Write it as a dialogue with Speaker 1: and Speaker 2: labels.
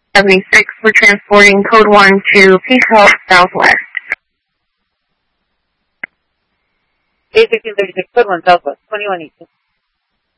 Speaker 1: 76, we're transporting code 1 to Peace Health Southwest.
Speaker 2: 1636, code 1 Southwest, 2118.